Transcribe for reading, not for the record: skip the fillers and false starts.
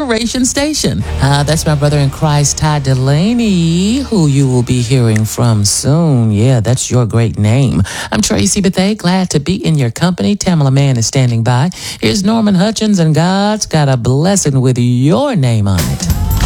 Inspiration Station. That's my brother in Christ, Ty Delaney, who you will be hearing from soon. Yeah, that's your great name. I'm Tracy Bethea, glad to be in your company. Tamala Mann is standing by. Here's Norman Hutchins, and God's got a blessing with your name on it.